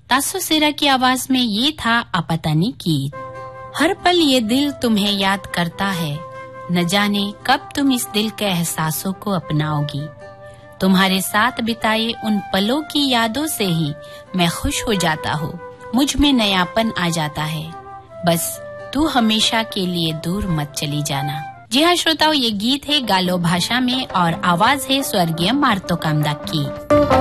तासो सेरा की आवाज में ये था अपतानी गीत। हर पल ये दिल तुम्हें याद करता है, न जाने कब तुम इस दिल के एहसासों को अपनाओगी। तुम्हारे साथ बिताए उन पलों की यादों से ही मैं खुश हो जाता हूँ, मुझ में नयापन आ जाता है। बस तू हमेशा के लिए दूर मत चली जाना। जी हाँ श्रोताओ, ये गीत है गालो भाषा में और आवाज है स्वर्गीय मार्तो कामदाक की।